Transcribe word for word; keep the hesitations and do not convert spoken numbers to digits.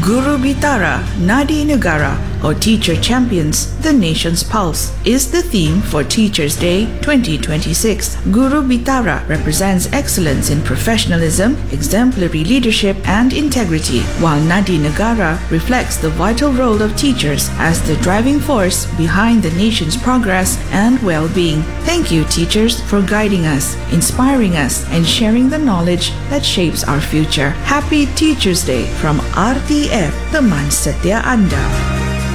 Guru Bitara, Nadi Negara, or Teacher Champions, the Nation's Pulse, is the theme for Teachers' Day twenty twenty-six. Guru Bitara represents excellence in professionalism, exemplary leadership and integrity, while Nadi Negara reflects the vital role of teachers as the driving force behind the nation's progress and well-being. Thank you, teachers, for guiding us, inspiring us, and sharing the knowledge that shapes our future. Happy Teachers' Day from R T F, teman setia Anda.